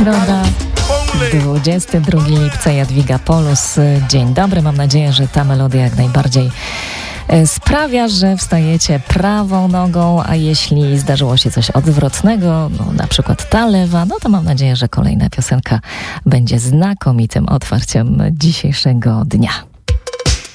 Środa, 22 lipca, Jadwiga Polus. Dzień dobry, mam nadzieję, że ta melodia jak najbardziej sprawia, że wstajecie prawą nogą, a jeśli zdarzyło się coś odwrotnego, no, na przykład ta lewa, no to mam nadzieję, że kolejna piosenka będzie znakomitym otwarciem dzisiejszego dnia.